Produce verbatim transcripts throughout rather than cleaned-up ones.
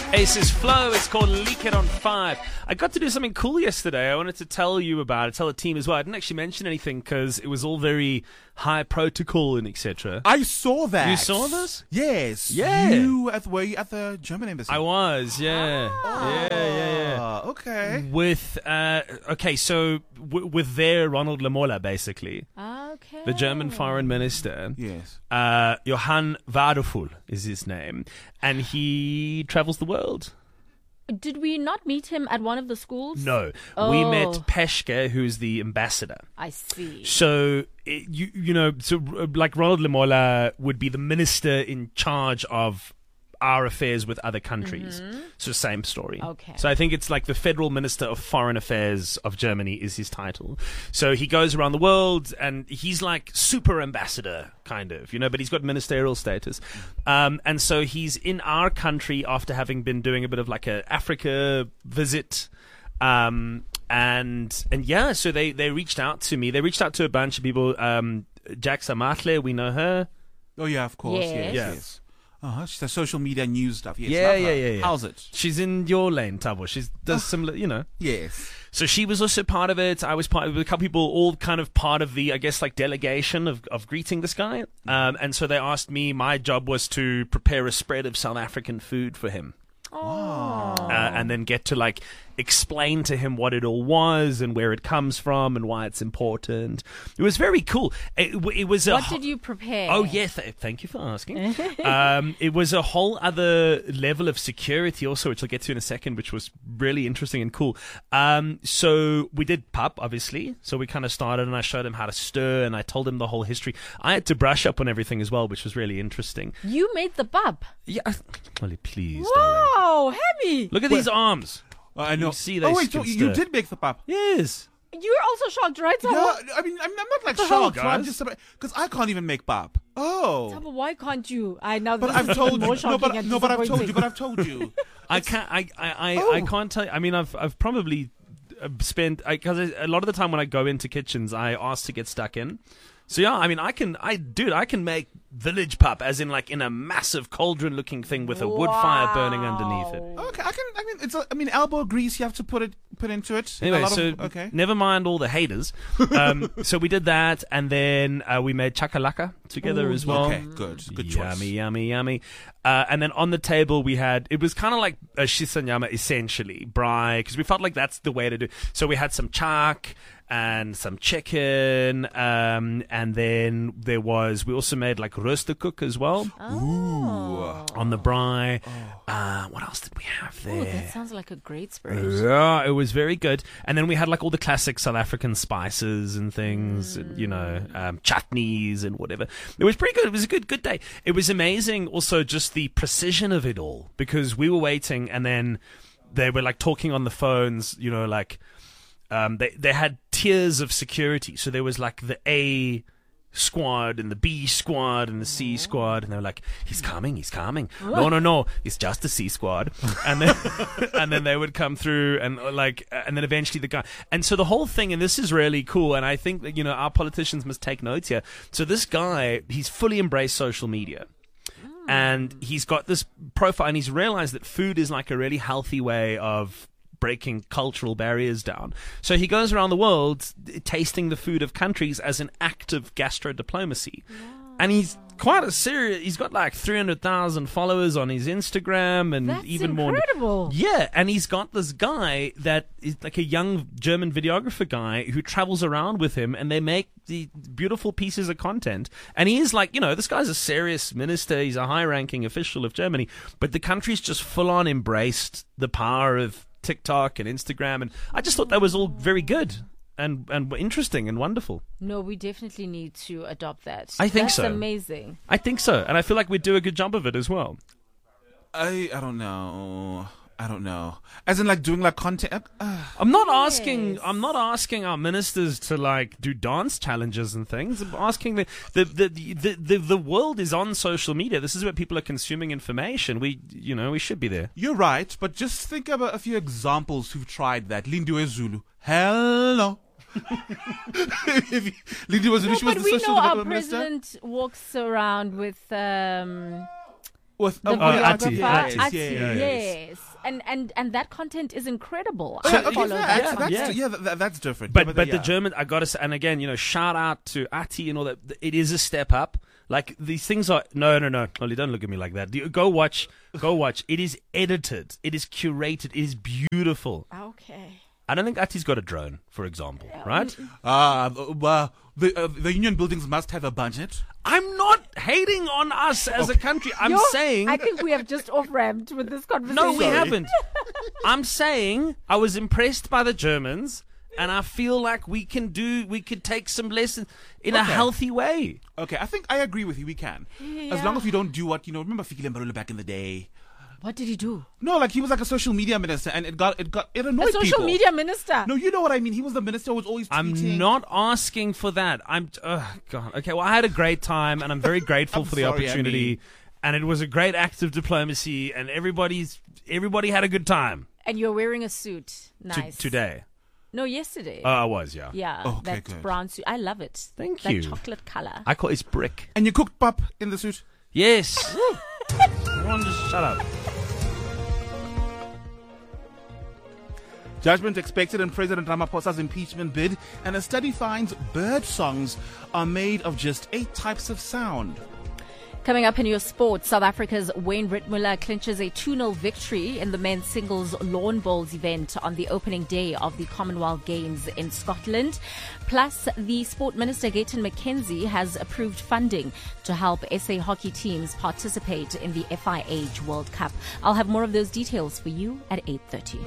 Ace's Flow. It's called Leak It on Five. I got to do something cool yesterday. I wanted to tell you about it, tell the team as well. I didn't actually mention anything because it was all very high protocol and et cetera. I saw that. You saw this? Yes. Yeah. You at, were you at the German embassy? I was, yeah. Oh, yeah, yeah, yeah. Okay. With, uh, okay, so w- with their Ronald Lamola, basically. Okay. The German foreign minister. Yes. Uh, Johann Wadephul is his name. And he travels the world. Did we not meet him at one of the schools? No. Oh. We met Peschke, who's the ambassador. I see. So, it, you you know, so uh, like Ronald Lamola would be the minister in charge of our affairs with other countries. Mm-hmm. So same story. Okay. So I think it's like the Federal Minister of Foreign Affairs of Germany is his title. So he goes around the world and he's like super ambassador kind of, you know, but he's got ministerial status. Um, and so he's in our country after having been doing a bit of like a Africa visit. Um, and, and yeah, so they, they reached out to me. They reached out to a bunch of people. Um, Jack Samatle, we know her. Oh, yeah, of course. Yes. Yes. Yeah. yes. Uh-huh. She's the social media news stuff. Yes, Yeah, love yeah, her. yeah, yeah. How's it? She's in your lane, Tabo. She does similar, you know. Yes. So she was also part of it. I was part of it. A couple people, all kind of part of the, I guess, like delegation of, of greeting this guy. Um, and so they asked me, my job was to prepare a spread of South African food for him. Oh. Uh, and then get to like explain to him what it all was and where it comes from and why it's important. It was very cool. It, it was a What ho- did you prepare? Oh, yeah. Th- thank you for asking. um, it was a whole other level of security also, which I'll get to in a second, which was really interesting and cool. Um, so we did pap, obviously. So we kind of started and I showed him how to stir and I told him the whole history. I had to brush up on everything as well, which was really interesting. You made the bub. Yeah. Molly, please, darling. Wow, heavy. Look at these arms. Uh, I know. You see they oh, wait, can so you stir. did make the pap. Yes. You're also shocked, right, Tabo? Yeah, I mean, I'm, I'm not like the hell, shocked. but I'm guys? just because I can't even make pap. Oh. Tabo, why can't you? I now But this I've is told more you. shocking No, but, and no, but I've told you. disappointing. But I've told you. I can't. I. I. I, Oh. I can't tell you. I mean, I've. I've probably uh, spent because a lot of the time when I go into kitchens, I ask to get stuck in. So yeah, I mean, I can. I dude, I can make village pap, as in like in a massive cauldron-looking thing with a wood fire burning underneath it. Okay, I can. I mean, it's. A, I mean, elbow grease. You have to put it. Put into it. A Anyway, lot so of, okay. never mind all the haters. Um, so we did that, and then uh, we made chakalaka together Ooh, as well. Okay, good, good choice. Yummy, yummy, yummy. Uh, and then on the table we had, it was kind of like a shisanyama essentially, braai, because we felt like that's the way to do. So we had some chak and some chicken, um, and then there was, we also made like rooster cook as well Oh. on the braai. Uh, what else did we have there? Ooh, that sounds like a great spread. Yeah, it was very good. And then we had like all the classic South African spices and things, and, you know, um, chutneys and whatever. It was pretty good. It was a good, good day. It was amazing also just the precision of it all, because we were waiting and then they were like talking on the phones, you know, like, um, they, they had tiers of security. So there was like the A squad and the B squad and the C squad, and they were like, he's coming, he's coming. No, no, no, it's just the C squad. And then and then they would come through and uh, like and then eventually the guy. And so the whole thing, and this is really cool, and I think that, you know, our politicians must take note here. So this guy, he's fully embraced social media. And he's got this profile, and he's realized that food is like a really healthy way of breaking cultural barriers down. So he goes around the world tasting the food of countries as an act of gastro diplomacy. Wow. And he's quite a serious, he's got like three hundred thousand followers on his Instagram and That's even incredible. more. Yeah, and he's got this guy that is like a young German videographer guy who travels around with him, and they make the beautiful pieces of content. And he is like, you know, this guy's a serious minister, he's a high-ranking official of Germany, but the country's just full-on embraced the power of TikTok and Instagram, and I just thought that was all very good and and interesting and wonderful. No, we definitely need to adopt that. I think That's so. amazing. I think so, and I feel like we do a good job of it as well. I. I don't know. I don't know. As in, like doing like content. Uh, I'm not asking. Yes. I'm not asking our ministers to like do dance challenges and things. I'm asking the the the the the, the world is on social media. This is where people are consuming information. We, you know, we should be there. you're right, but just think about a few examples who've tried that. Lindiwe Zulu. Hell no. Lindiwe Zulu. No, she was but the we social know our development minister. president walks around with um, With The uh, videographer, Ati, Ati, Ati, yes. yes. And, and and that content is incredible. Yeah, I okay, follow yeah, that. that's, that's, Yeah. yeah, that, that's different. But Yeah, but yeah. the German, I gotta say, and again, you know, shout out to Ati and all that. It is a step up. Like these things are no no no. Ollie, don't look at me like that. You- Go watch, go watch. It is edited. It is curated. It is beautiful. Okay. I don't think Ati's got a drone, for example, right? Ah, uh, the uh, the union buildings must have a budget. I'm not hating on us as a country. I'm You're- saying I think we have just off ramped with this conversation. no, we haven't. I'm saying I was impressed by the Germans, and I feel like we can do, we could take some lessons in a Okay. healthy way. Okay, I think I agree with you. We can, as long as we don't do what you know. Remember Fikile Mbalula back in the day? What did he do? No, like he was like a social media minister, and it got it got it annoyed A social people. media minister. No, you know what I mean. He was the minister who was always I'm tweeting. not asking for that. I'm, oh God. Okay, well, I had a great time, and I'm very grateful I'm for the sorry, opportunity. I mean- And it was a great act of diplomacy, and everybody's everybody had a good time And you're wearing a suit. to- Nice. today. No, yesterday. Oh, I was, yeah. yeah, Okay, that good. brown suit. I love it. Thank that you. chocolate color. I call it brick. And you cooked pap in the suit. Yes. Everyone, just shut up. Judgment expected in President Ramaphosa's impeachment bid, and a study finds bird songs are made of just eight types of sound. Coming up in your sports, South Africa's Wayne Rittmuller clinches a two nil victory in the men's singles lawn bowls event on the opening day of the Commonwealth Games in Scotland. Plus, the Sport Minister Gayton McKenzie has approved funding to help S A hockey teams participate in the F I H World Cup. I'll have more of those details for you at eight thirty.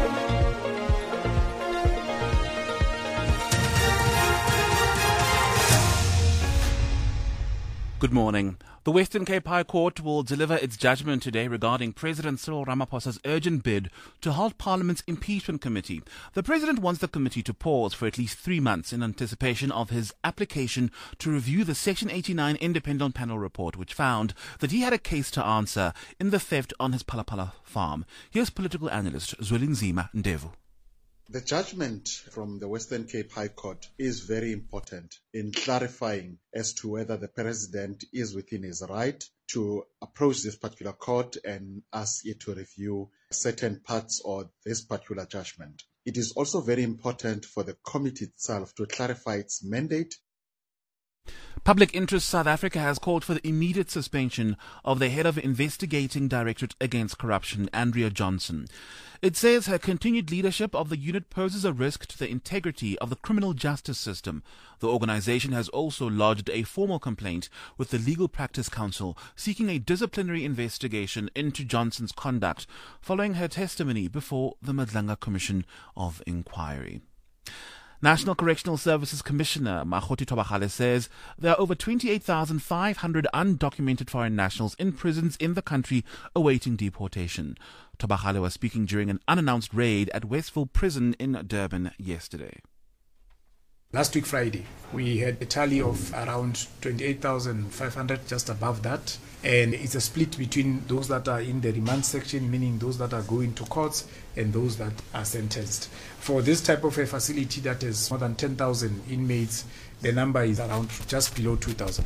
Good morning. The Western Cape High Court will deliver its judgment today regarding President Cyril Ramaphosa's urgent bid to halt Parliament's impeachment committee. The President wants the committee to pause for at least three months in anticipation of his application to review the Section eighty-nine independent panel report, which found that he had a case to answer in the theft on his Palapala farm. Here's political analyst Zwelinzima Ndevu. The judgment from the Western Cape High Court is very important in clarifying as to whether the president is within his right to approach this particular court and ask it to review certain parts of this particular judgment. It is also very important for the committee itself to clarify its mandate. Public Interest South Africa has called for the immediate suspension of the head of Investigating Directorate Against Corruption, Andrea Johnson. It says her continued leadership of the unit poses a risk to the integrity of the criminal justice system. The organization has also lodged a formal complaint with the Legal Practice Council seeking a disciplinary investigation into Johnson's conduct following her testimony before the Madlanga Commission of Inquiry. National Correctional Services Commissioner Makgoti Thobagale says there are over twenty-eight thousand five hundred undocumented foreign nationals in prisons in the country awaiting deportation. Thobagale was speaking during an unannounced raid at Westville Prison in Durban yesterday. Last week Friday, we had a tally of around twenty-eight thousand five hundred, just above that. And it's a split between those that are in the remand section, meaning those that are going to courts, and those that are sentenced. For this type of a facility that has more than ten thousand inmates, the number is around just below two thousand.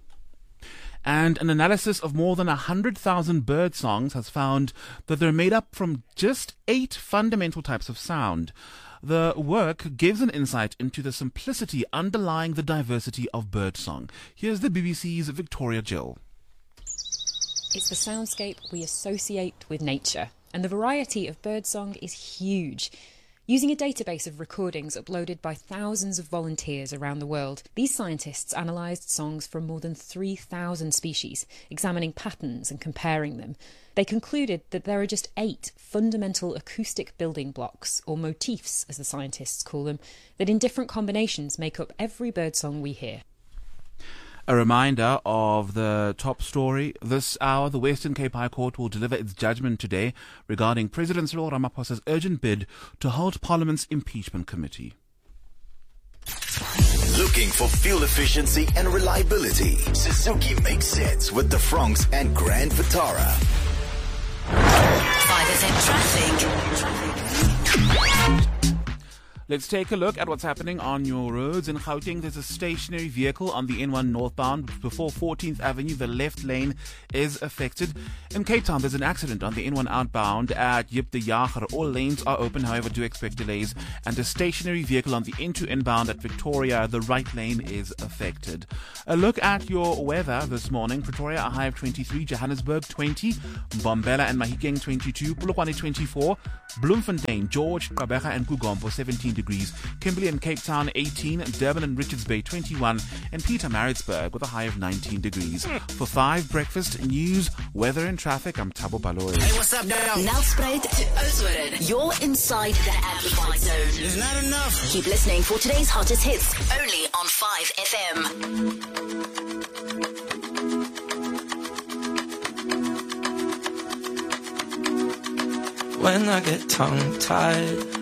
And an analysis of more than one hundred thousand bird songs has found that they're made up from just eight fundamental types of sound. The work gives an insight into the simplicity underlying the diversity of birdsong. Here's the B B C's Victoria Jill. It's the soundscape we associate with nature, and the variety of birdsong is huge. Using a database of recordings uploaded by thousands of volunteers around the world, these scientists analysed songs from more than three thousand species, examining patterns and comparing them. They concluded that there are just eight fundamental acoustic building blocks, or motifs as the scientists call them, that in different combinations make up every birdsong we hear. A reminder of the top story. This hour, the Western Cape High Court will deliver its judgment today regarding President Cyril Ramaphosa's urgent bid to halt Parliament's impeachment committee. Looking for fuel efficiency and reliability? Suzuki makes sense with the Fronx and Grand Vitara. five F M traffic. Let's take a look at what's happening on your roads. In Gauteng, there's a stationary vehicle on the N one northbound before fourteenth Avenue. The left lane is affected. In Cape Town, there's an accident on the N one outbound at Yip de Jager. All lanes are open, however, do expect delays. And a stationary vehicle on the N two inbound at Victoria. The right lane is affected. A look at your weather this morning. Pretoria, a high of twenty-three. Johannesburg, twenty. Mbombela and Mahikeng, twenty-two. Polokwane, twenty-four. Bloemfontein, George, Gqeberha and Gugompo, seventeen degrees. Kimberley and Cape Town, eighteen. Durban and Richards Bay, twenty-one. And Pietermaritzburg with a high of nineteen degrees. For five breakfast news, weather and traffic, I'm Thabo Baloyi. Hey, what's up now? Nelspruit to Oudtshoorn. You're inside the Amplified Zone. It's not enough. Keep listening for today's hottest hits only on five F M. When I get tongue-tied